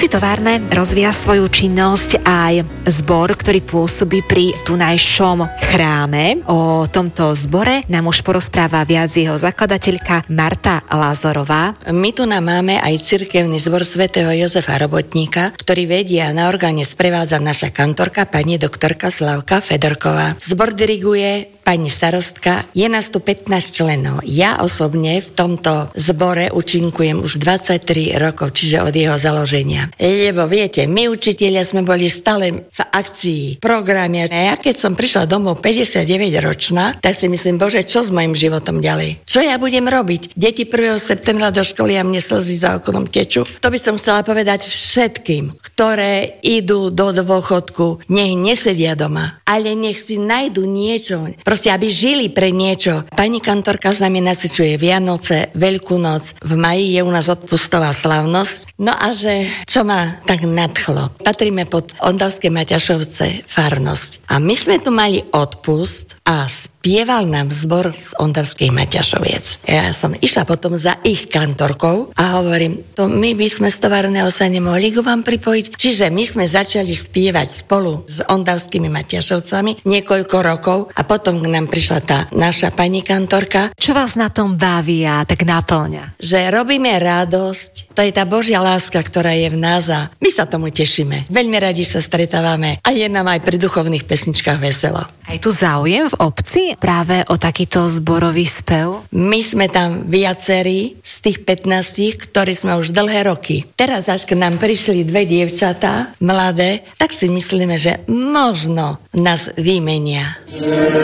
obci Továrne rozvíja svoju činnosť aj zbor, ktorý pôsobí pri tunajšom chráme. O tomto zbore nám už porozpráva viac jeho zakladateľka Marta Lázorová. My tu máme aj cirkevný zbor svätého Jozefa Robotníka, ktorý vedia na orgáne sprevádza naša kantorka pani doktorka Slavka Fedorková. Zbor diriguje pani starostka, je nás tu 15 členov. Ja osobne v tomto zbore účinkujem už 23 rokov, čiže od jeho založenia. Lebo viete, my učitelia sme boli stále v akcii, programe. A ja keď som prišla domov 59-ročná, tak si myslím, bože, čo s mojím životom ďalej? Čo ja budem robiť? Deti 1. septembra do školy a mne slzy za okonom tečú. To by som chcela povedať všetkým, ktoré idú do dôchodku, nech nesedia doma, ale nech si nájdu niečo. Proste, aby žili pre niečo. Pani kantorka s nami nasvičuje Vianoce, Veľkú noc. V maji je u nás odpustová slávnosť. No a že čo ma tak nadchlo? Patríme pod Ondavské Maťašovce farnosť. A my sme tu mali odpust a spieval nám zbor z Ondavskej Maťašoviec. Ja som išla potom za ich kantorkou a hovorím, to my by sme z Továrneho sa nemohli k vám pripojiť. Čiže my sme začali spievať spolu s Ondavskými Maťašovcami niekoľko rokov a potom k nám prišla tá naša pani kantorka. Čo vás na tom baví a tak naplňa? Že robíme radosť, to je tá Božia láska, ktorá je v nás a my sa tomu tešíme. Veľmi radi sa stretávame a je nám aj pri duchovných pesničkách veselo. Aj tu záujem v obci práve o takýto zborový spev? My sme tam viacerí z tých 15, ktorí sme už dlhé roky. Teraz, až k nám prišli 2 dievčatá, mladé, tak si myslíme, že možno nás vymenia.